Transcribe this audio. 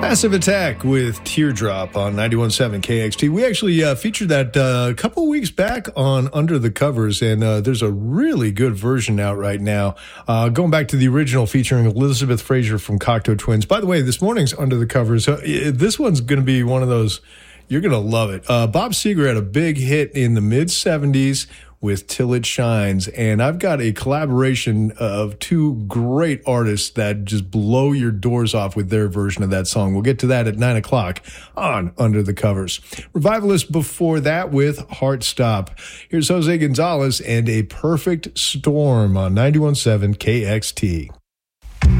Massive Attack with Teardrop on 91.7 KXT. We actually featured that a couple weeks back on Under the Covers, and there's a really good version out right now. Going back to the original featuring Elizabeth Fraser from Cocteau Twins. By the way, this morning's Under the Covers, this one's going to be one of those, you're going to love it. Bob Seger had a big hit in the mid-'70s with Till It Shines, and I've got a collaboration of two great artists that just blow your doors off with their version of that song. We'll get to that at 9 o'clock on Under the Covers. Revivalist before that with Heart Stop. Here's Jose Gonzalez and A Perfect Storm on 91.7 KXT.